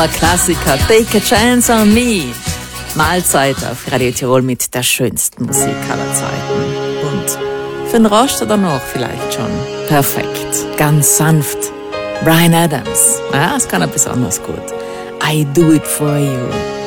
Klassiker, Take a Chance on Me. Mahlzeit auf Radio Tirol mit der schönsten Musik aller Zeiten. Und für den Rest danach vielleicht schon perfekt, ganz sanft. Bryan Adams, ja, das kann er besonders gut. I do it for you.